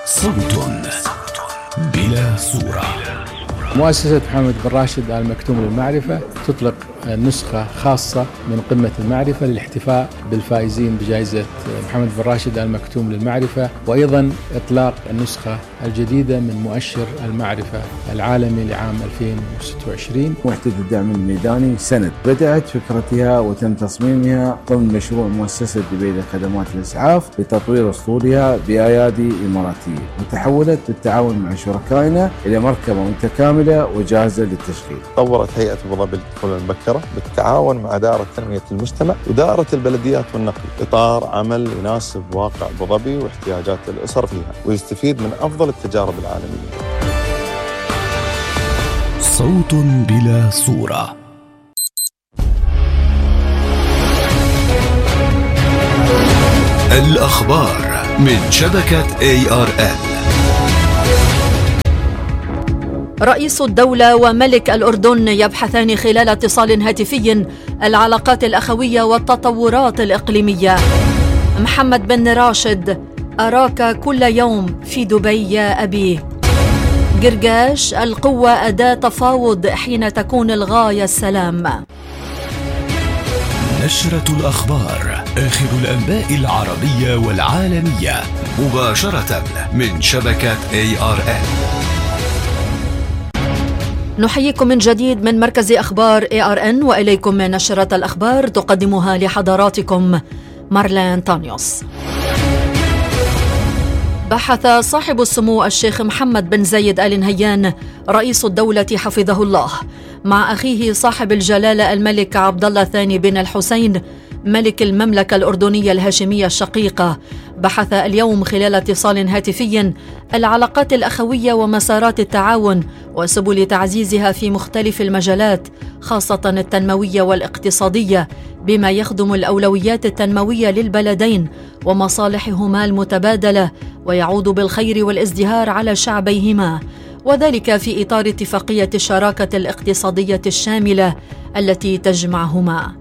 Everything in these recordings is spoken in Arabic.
صوت بلا صورة. مؤسسة محمد بن راشد آل مكتوم للمعرفة تطلق نسخة خاصة من قمة المعرفة للاحتفاء بالفائزين بجائزة محمد بن راشد آل مكتوم للمعرفة، وأيضا إطلاق النسخة الجديدة من مؤشر المعرفة العالمي لعام 2026. وحدة الدعم الميداني سند بدأت فكرتها وتم تصميمها ضمن مشروع مؤسسة دبي لخدمات الإسعاف لتطوير أسطولها بأيادي إماراتية، وتحولت بالتعاون مع شركائنا إلى مركبة متكاملة وجاهزة للتشغيل. طورت هيئة أبو ظبي للطفولة المبكرة بالتعاون مع دائرة تنمية المجتمع ودائرة البلديات والنقل إطار عمل يناسب واقع أبو ظبي واحتياجات الأسر فيها ويستفيد من أفضل التجارب العالمية. صوت بلا صورة. الأخبار من شبكة ARN. رئيس الدولة وملك الأردن يبحثان خلال اتصال هاتفي العلاقات الأخوية والتطورات الإقليمية. محمد بن راشد: أراك كل يوم في دبي يا أبي. قرقاش: القوة أداة تفاوض حين تكون الغاية السلام. نشرة الأخبار، آخر الأنباء العربية والعالمية مباشرة من شبكة ARN. نحييكم من جديد من مركز أخبار ARN، وإليكم نشرة الأخبار تقدمها لحضراتكم مارلين تانيوس. بحث صاحب السمو الشيخ محمد بن زايد آل نهيان رئيس الدولة حفظه الله مع أخيه صاحب الجلالة الملك عبد الله الثاني بن الحسين ملك المملكة الأردنية الهاشمية الشقيقة. بحث اليوم خلال اتصال هاتفي العلاقات الأخوية ومسارات التعاون وسبل تعزيزها في مختلف المجالات، خاصة التنموية والاقتصادية، بما يخدم الأولويات التنموية للبلدين ومصالحهما المتبادلة ويعود بالخير والازدهار على شعبيهما، وذلك في إطار اتفاقية الشراكة الاقتصادية الشاملة التي تجمعهما.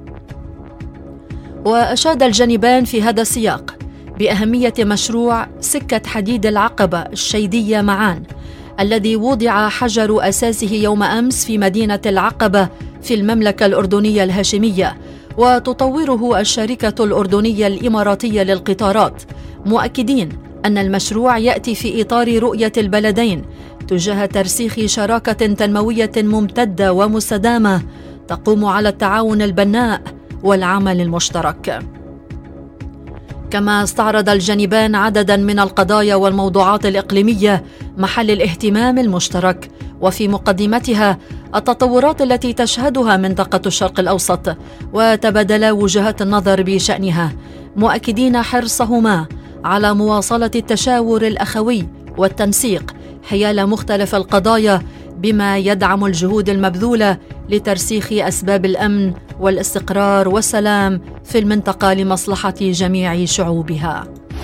وأشاد الجانبان في هذا السياق بأهمية مشروع سكة حديد العقبة الشيدية معان، الذي وضع حجر أساسه يوم أمس في مدينة العقبة في المملكة الأردنية الهاشمية، وتطوره الشركة الأردنية الإماراتية للقطارات، مؤكدين أن المشروع يأتي في إطار رؤية البلدين تجاه ترسيخ شراكة تنموية ممتدة ومستدامة تقوم على التعاون البناء والعمل المشترك. كما استعرض الجانبان عددا من القضايا والموضوعات الإقليمية محل الاهتمام المشترك، وفي مقدمتها التطورات التي تشهدها منطقة الشرق الأوسط، وتبادلا وجهات النظر بشأنها، مؤكدين حرصهما على مواصلة التشاور الأخوي والتنسيق حيال مختلف القضايا، بما يدعم الجهود المبذولة لترسيخ أسباب الأمن والاستقرار والسلام في المنطقة لمصلحة جميع شعوبها.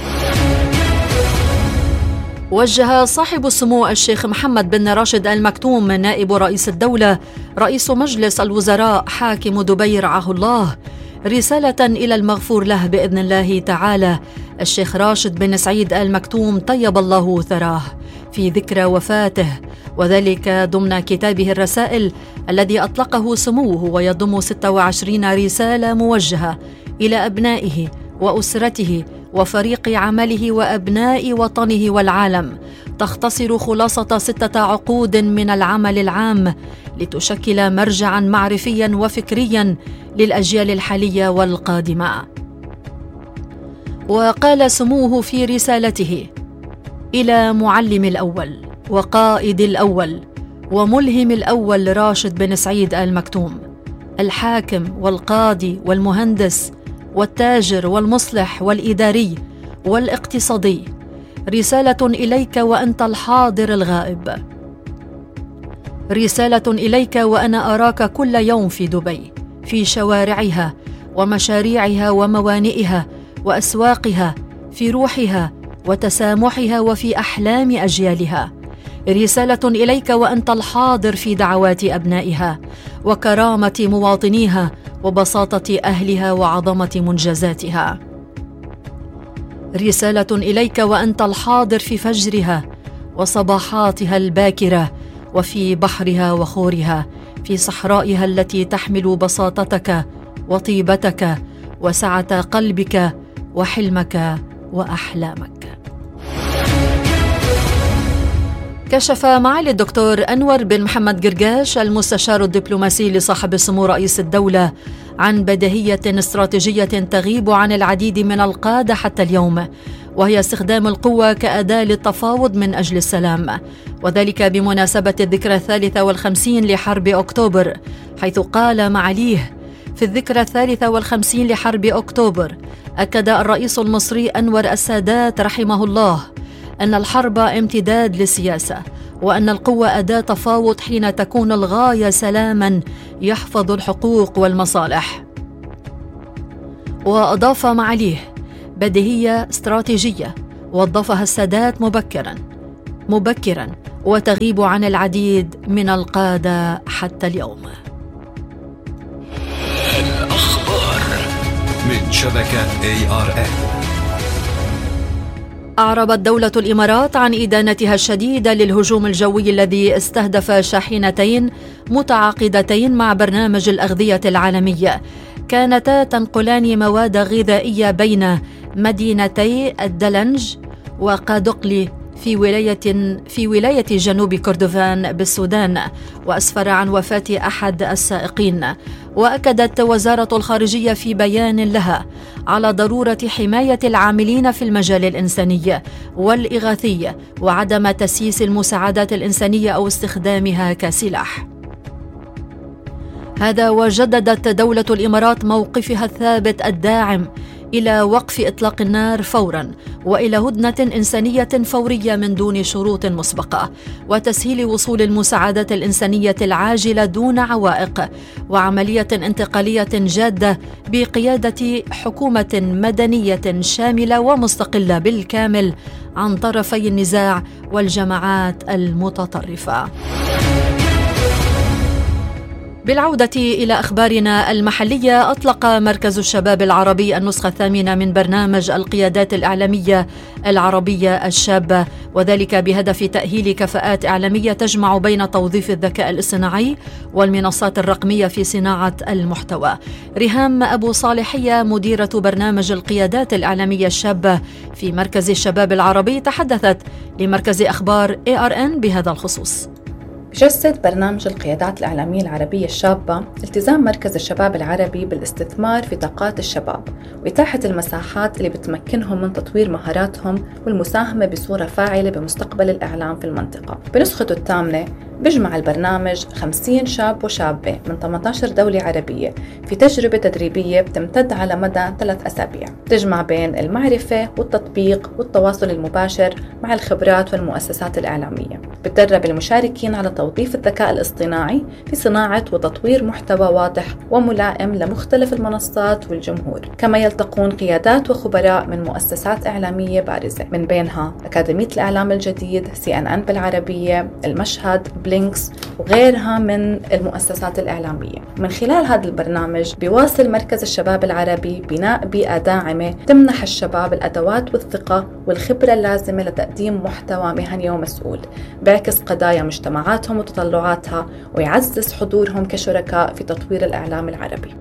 وجه صاحب السمو الشيخ محمد بن راشد آل مكتوم نائب رئيس الدولة رئيس مجلس الوزراء حاكم دبي رعاه الله رسالة إلى المغفور له بإذن الله تعالى الشيخ راشد بن سعيد آل مكتوم طيب الله ثراه في ذكرى وفاته، وذلك ضمن كتابه الرسائل الذي أطلقه سموه، ويضم 26 رسالة موجهة إلى أبنائه وأسرته وفريق عمله وأبناء وطنه والعالم، تختصر خلاصة 6 عقود من العمل العام لتشكل مرجعاً معرفياً وفكرياً للأجيال الحالية والقادمة. وقال سموه في رسالته: إلى معلم الأول وقائد الأول وملهم الأول راشد بن سعيد آل مكتوم، الحاكم والقاضي والمهندس والتاجر والمصلح والإداري والاقتصادي، رسالة إليك وأنت الحاضر الغائب، رسالة إليك وأنا أراك كل يوم في دبي، في شوارعها ومشاريعها وموانئها وأسواقها، في روحها وتسامحها وفي أحلام أجيالها، رسالة إليك وأنت الحاضر في دعوات أبنائها وكرامة مواطنيها وبساطة أهلها وعظمة منجزاتها، رسالة إليك وأنت الحاضر في فجرها وصباحاتها الباكرة، وفي بحرها وخورها، في صحرائها التي تحمل بساطتك وطيبتك وسعة قلبك وحلمك وأحلامك. كشف معالي الدكتور أنور بن محمد قرقاش المستشار الدبلوماسي لصاحب السمو رئيس الدولة عن بديهية استراتيجية تغيب عن العديد من القادة حتى اليوم، وهي استخدام القوة كأداة للتفاوض من أجل السلام، وذلك بمناسبة الذكرى 53 لحرب أكتوبر، حيث قال معاليه: في الذكرى 53 لحرب أكتوبر أكد الرئيس المصري أنور السادات رحمه الله أن الحرب امتداد للسياسة، وأن القوة أداة تفاوض حين تكون الغاية سلاما يحفظ الحقوق والمصالح. وأضاف معاليه: بديهية استراتيجية وظفها السادات مبكرا وتغيب عن العديد من القادة حتى اليوم. الأخبار من شبكة ARN. أعربت دولة الإمارات عن إدانتها الشديدة للهجوم الجوي الذي استهدف شاحنتين متعاقدتين مع برنامج الأغذية العالمي، كانتا تنقلان مواد غذائية بين مدينتي الدلنج وقادقلي في ولاية جنوب كردفان بالسودان، وأسفر عن وفاة أحد السائقين. وأكدت وزارة الخارجية في بيان لها على ضرورة حماية العاملين في المجال الإنساني والإغاثي وعدم تسييس المساعدات الإنسانية أو استخدامها كسلاح. هذا وجددت دولة الإمارات موقفها الثابت الداعم إلى وقف إطلاق النار فوراً، وإلى هدنة إنسانية فورية من دون شروط مسبقة، وتسهيل وصول المساعدات الإنسانية العاجلة دون عوائق، وعملية انتقالية جادة بقيادة حكومة مدنية شاملة ومستقلة بالكامل عن طرفي النزاع والجماعات المتطرفة. بالعودة إلى أخبارنا المحلية، أطلق مركز الشباب العربي النسخة 8 من برنامج القيادات الإعلامية العربية الشابة، وذلك بهدف تأهيل كفاءات إعلامية تجمع بين توظيف الذكاء الاصطناعي والمنصات الرقمية في صناعة المحتوى. ريهام أبو صالحية مديرة برنامج القيادات الإعلامية الشابة في مركز الشباب العربي تحدثت لمركز أخبار ARN بهذا الخصوص. يجسد برنامج القيادات الإعلامية العربية الشابة التزام مركز الشباب العربي بالاستثمار في طاقات الشباب وإتاحة المساحات اللي بتمكنهم من تطوير مهاراتهم والمساهمة بصورة فاعلة بمستقبل الإعلام في المنطقة. بنسخته الثامنة بيجمع البرنامج 50 شاب وشابة من 18 دولة عربية في تجربة تدريبية بتمتد على مدى 3 أسابيع، تجمع بين المعرفة والتطبيق والتواصل المباشر مع الخبرات والمؤسسات الإعلامية. بتدرب المشاركين على توظيف الذكاء الاصطناعي في صناعة وتطوير محتوى واضح وملائم لمختلف المنصات والجمهور، كما يلتقون قيادات وخبراء من مؤسسات إعلامية بارزة، من بينها أكاديمية الإعلام الجديد، CNN بالعربية، المشهد، بلينكس وغيرها من المؤسسات الإعلامية. من خلال هذا البرنامج بيواصل مركز الشباب العربي بناء بيئة داعمة تمنح الشباب الأدوات والثقة والخبرة اللازمة لتقديم محتوى مهني ومسؤول بيعكس قضايا مجتمعاتهم وتطلعاتها ويعزز حضورهم كشركاء في تطوير الإعلام العربي.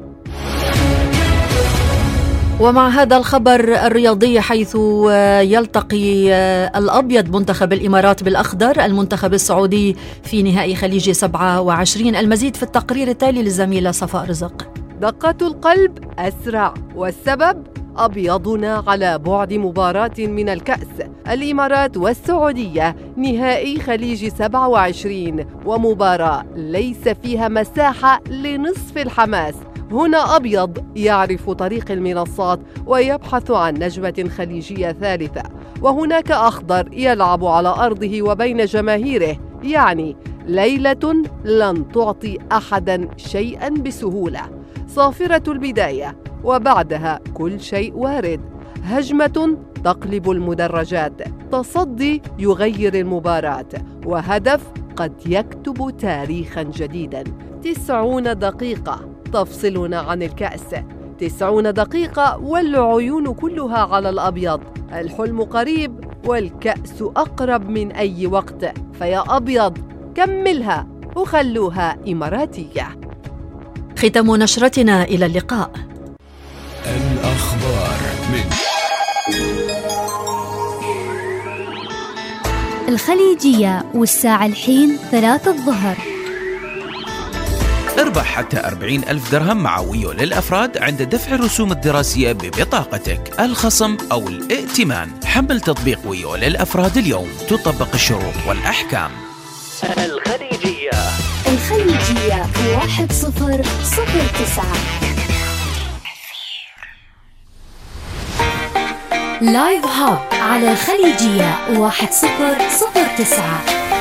ومع هذا الخبر الرياضي، حيث يلتقي الأبيض منتخب الإمارات بالأخضر المنتخب السعودي في نهائي خليج 27. المزيد في التقرير التالي للزميلة صفاء رزق. دقة القلب أسرع، والسبب أبيضنا على بعد مباراة من الكأس، الإمارات والسعودية نهائي خليج 27، ومباراة ليس فيها مساحة لنصف الحماس. هنا أبيض يعرف طريق المنصات ويبحث عن نجمة خليجية ثالثة، وهناك أخضر يلعب على أرضه وبين جماهيره، يعني ليلة لن تعطي أحدا شيئا بسهولة. صافرة البداية وبعدها كل شيء وارد، هجمة تقلب المدرجات، تصدي يغير المباراة، وهدف قد يكتب تاريخا جديدا. 90 دقيقة تفصلنا عن الكأس، 90 دقيقة والعيون كلها على الأبيض. الحلم قريب والكأس أقرب من أي وقت، فيا أبيض كملها وخلوها إماراتية. ختام نشرتنا، إلى اللقاء. الأخبار من الخليجية، والساعة الحين 3 الظهر. اربح حتى 40,000 درهم مع ويو للأفراد عند دفع الرسوم الدراسية ببطاقتك، الخصم أو الائتمان. حمل تطبيق ويو للأفراد اليوم، تطبق الشروط والأحكام. الخليجية 1009. لايف هاب على الخليجية 1009.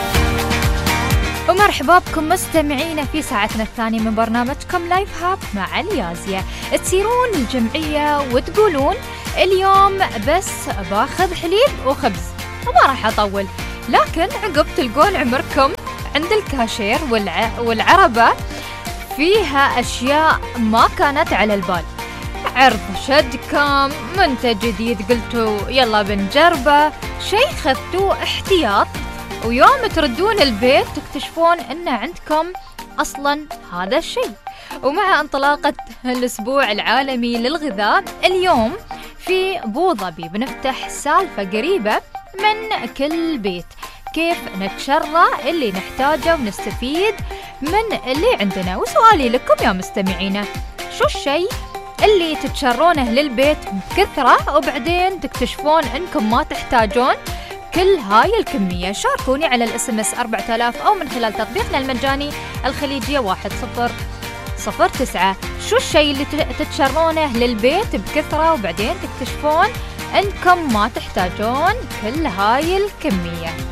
ومرحبا بكم مستمعينا في ساعتنا الثانية من برنامجكم لايف هاب مع اليازية. تسيرون الجمعية وتقولون اليوم بس باخذ حليب وخبز وما راح أطول، لكن عقب تلقون عمركم عند الكاشير والعربة فيها أشياء ما كانت على البال. عرض شدكم، منتج جديد قلتوا يلا بنجربه، شيء خذتوه احتياط، ويوم تردون البيت تكتشفون ان عندكم اصلا هذا الشيء. ومع انطلاقة الاسبوع العالمي للغذاء اليوم في ابو ظبي بنفتح سالفة قريبة من كل بيت، كيف نتشرى اللي نحتاجه ونستفيد من اللي عندنا. وسؤالي لكم يا مستمعينا، شو الشيء اللي تتشرونه للبيت بكثرة وبعدين تكتشفون انكم ما تحتاجون كل هاي الكمية؟ شاركوني على الSMS 4000 أو من خلال تطبيقنا المجاني الخليجية 1009. شو الشيء اللي تتشرونه للبيت بكثرة وبعدين تكتشفون انكم ما تحتاجون كل هاي الكمية؟